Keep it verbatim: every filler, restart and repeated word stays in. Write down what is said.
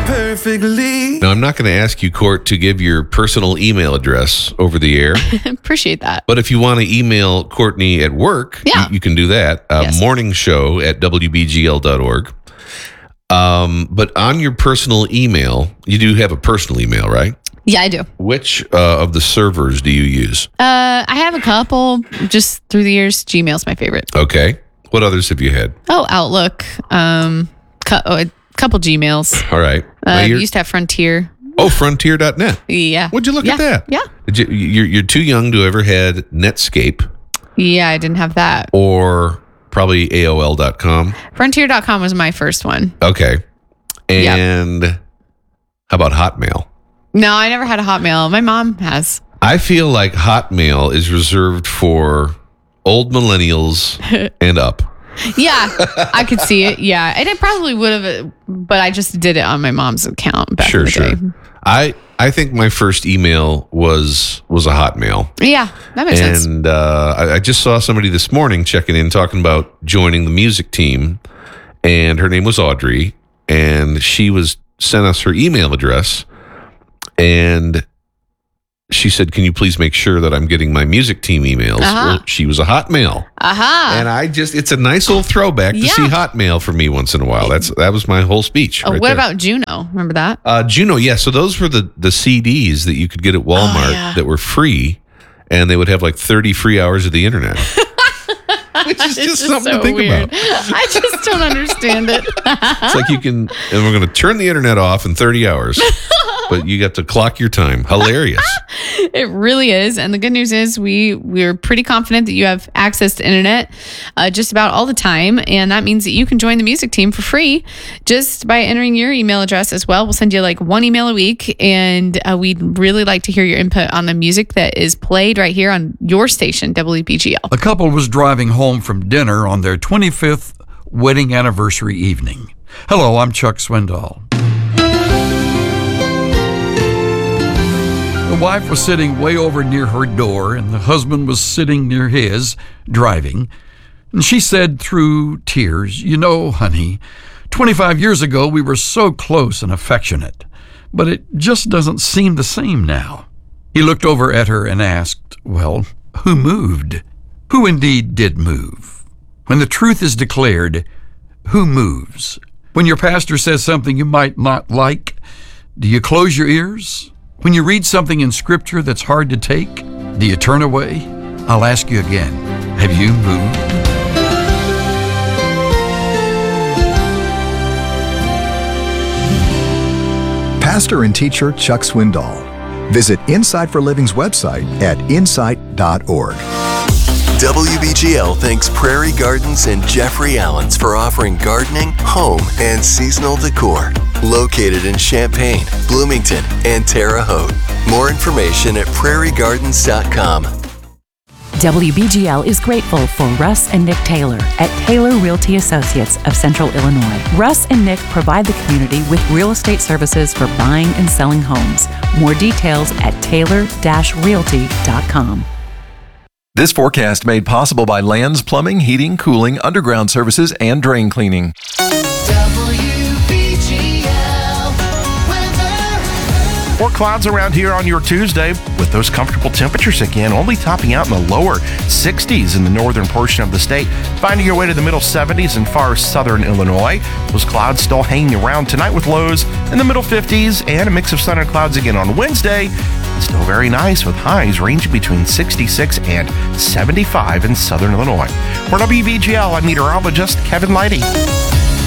perfectly. Now, I'm not going to ask you, Court, to give your personal email address over the air. Appreciate that. But if you want to email Courtney at work, yeah. you, you can do that. Uh, yes. Morning show at W B G L dot org. Um, but on your personal email, you do have a personal email, right? Yeah, I do. Which uh, of the servers do you use? Uh, I have a couple just through the years. Gmail's my favorite. Okay. What others have you had? Oh, Outlook. Um, cu- oh, a couple Gmails. All right. Uh, I used to have Frontier. Oh, frontier dot net. Yeah. Would you look yeah. at that? Yeah. Did you, you're, you're too young to ever had Netscape. Yeah, I didn't have that. Or probably A O L dot com. Frontier dot com was my first one. Okay. And yep. How about Hotmail? No, I never had a Hotmail. My mom has. I feel like Hotmail is reserved for old millennials and up. Yeah, I could see it. Yeah, and it probably would have, but I just did it on my mom's account back sure, in the sure. day. I I think my first email was was a Hotmail. Yeah, that makes and, sense. And uh, I, I just saw somebody this morning checking in, talking about joining the music team, and her name was Audrey, and she was sent us her email address. And she said, "Can you please make sure that I'm getting my music team emails?" Uh-huh. Well, she was a Hotmail. Aha. And I just, it's a nice little throwback to Yeah. see Hotmail for me once in a while. That's That was my whole speech. Oh, right what there. about Juno? Remember that? Uh, Juno, yeah. So those were the, the C Ds that you could get at Walmart Oh, yeah. that were free, and they would have like thirty free hours of the internet. Which is just something so to think weird. about. I just don't understand it. It's like you can, and we're going to turn the internet off in thirty hours, but you got to clock your time. Hilarious. It really is. And the good news is we, we're pretty confident that you have access to internet uh, just about all the time. And that means that you can join the music team for free just by entering your email address as well. We'll send you like one email a week. And uh, we'd really like to hear your input on the music that is played right here on your station, W B G L. A couple was driving home from dinner on their twenty-fifth wedding anniversary evening. Hello, I'm Chuck Swindoll. The wife was sitting way over near her door, and the husband was sitting near his, driving. And she said through tears, "You know, honey, twenty-five years ago we were so close and affectionate, but it just doesn't seem the same now." He looked over at her and asked, "Well, who moved? Who indeed did move? When the truth is declared, who moves? When your pastor says something you might not like, do you close your ears? When you read something in Scripture that's hard to take, do you turn away? I'll ask you again, have you moved?" Pastor and teacher Chuck Swindoll. Visit Insight for Living's website at insight dot org. W B G L thanks Prairie Gardens and Jeffrey Allen's for offering gardening, home, and seasonal decor. Located in Champaign, Bloomington, and Terre Haute. More information at prairie gardens dot com. W B G L is grateful for Russ and Nick Taylor at Taylor Realty Associates of Central Illinois. Russ and Nick provide the community with real estate services for buying and selling homes. More details at taylor dash realty dot com. This forecast made possible by Lands Plumbing, Heating, Cooling, Underground Services, and Drain Cleaning. More clouds around here on your Tuesday with those comfortable temperatures again, only topping out in the lower sixties in the northern portion of the state, finding your way to the middle seventies in far southern Illinois. Those clouds still hanging around tonight with lows in the middle fifties and a mix of sun and clouds again on Wednesday. Still very nice with highs ranging between sixty-six and seventy-five in southern Illinois. For W B G L, I'm meteorologist Kevin Leidy.